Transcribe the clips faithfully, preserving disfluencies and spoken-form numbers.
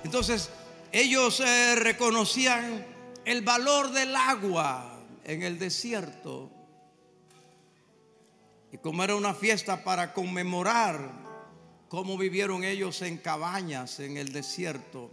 Entonces ellos eh, reconocían el valor del agua en el desierto. Y como era una fiesta para conmemorar cómo vivieron ellos en cabañas en el desierto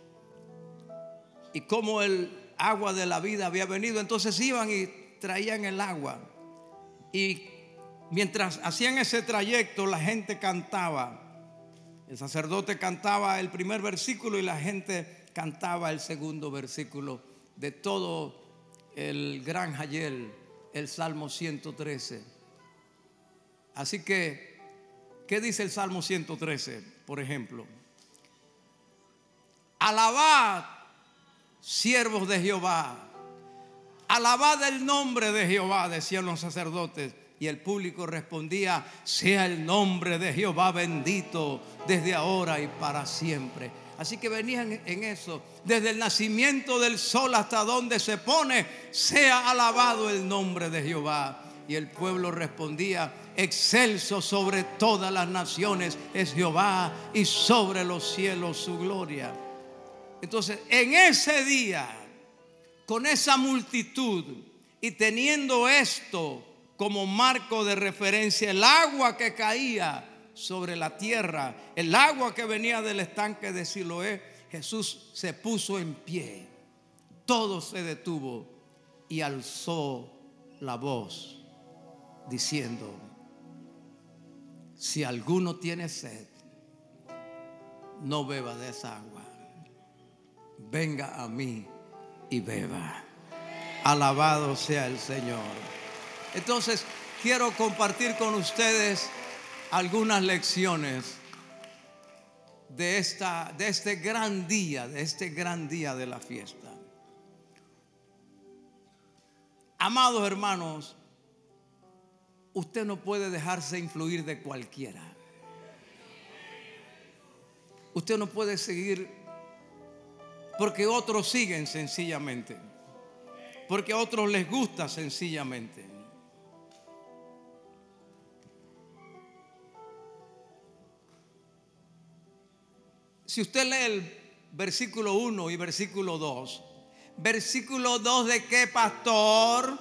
y cómo el agua de la vida había venido, entonces iban y traían el agua. Y mientras hacían ese trayecto, la gente cantaba. El sacerdote cantaba el primer versículo y la gente cantaba el segundo versículo de todo el gran Hayel, el Salmo ciento trece. Así que, ¿qué dice el Salmo ciento trece? Por ejemplo, alabad, siervos de Jehová, alabad el nombre de Jehová, decían los sacerdotes. Y el público respondía: sea el nombre de Jehová bendito desde ahora y para siempre. Así que venían en eso, desde el nacimiento del sol hasta donde se pone, sea alabado el nombre de Jehová. Y el pueblo respondía: excelso sobre todas las naciones es Jehová, y sobre los cielos su gloria. Entonces, en ese día, con esa multitud y teniendo esto como marco de referencia, el agua que caía sobre la tierra, el agua que venía del estanque de Siloé, Jesús se puso en pie, todo se detuvo y alzó la voz diciendo: si alguno tiene sed, no beba de esa agua, venga a mí y beba. Alabado sea el Señor. Entonces quiero compartir con ustedes algunas lecciones de, esta, de este gran día, de este gran día de la fiesta. Amados hermanos, usted no puede dejarse influir de cualquiera. Usted no puede seguir porque otros siguen sencillamente, porque a otros les gusta sencillamente. Si usted lee el versículo uno y versículo dos, versículo dos ¿de qué, pastor?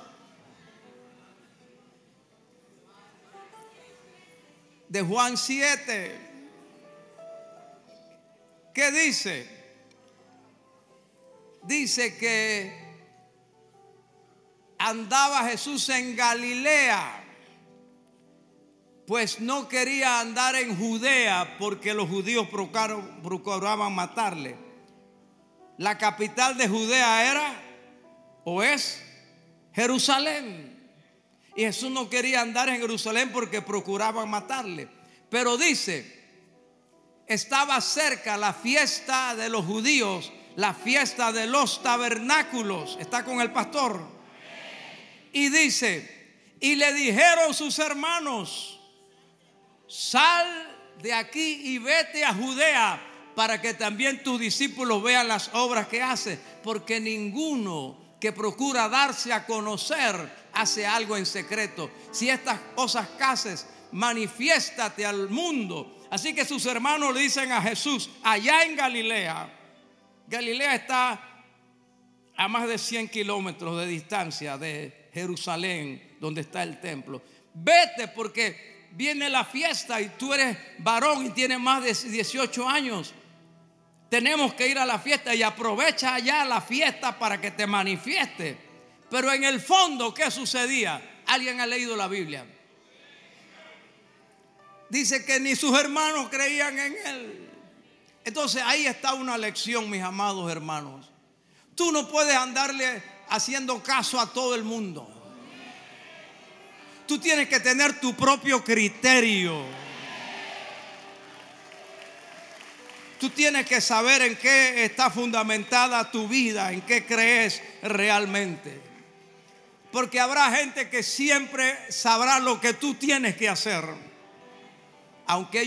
De Juan siete. ¿Qué dice? Dice que andaba Jesús en Galilea, pues no quería andar en Judea porque los judíos procuraban matarle. La capital de Judea era o es Jerusalén. Y Jesús no quería andar en Jerusalén porque procuraban matarle. Pero dice, estaba cerca la fiesta de los judíos, la fiesta de los tabernáculos. ¿Está con el pastor? Y dice, y le dijeron sus hermanos: sal de aquí y vete a Judea, para que también tus discípulos vean las obras que hace, porque ninguno que procura darse a conocer hace algo en secreto. Si estas cosas haces, manifiéstate al mundo. Así que sus hermanos le dicen a Jesús, allá en Galilea. Galilea está a más de cien kilómetros de distancia de Jerusalén, donde está el templo. Vete, porque viene la fiesta y tú eres varón y tienes más de dieciocho años. Tenemos que ir a la fiesta, y aprovecha allá la fiesta para que te manifieste. Pero en el fondo, ¿qué sucedía? ¿Alguien ha leído la Biblia? Dice que ni sus hermanos creían en él. Entonces ahí está una lección, mis amados hermanos. Tú no puedes andarle haciendo caso a todo el mundo. Tú tienes que tener tu propio criterio. Tú tienes que saber en qué está fundamentada tu vida, en qué crees realmente. Porque habrá gente que siempre sabrá lo que tú tienes que hacer, aunque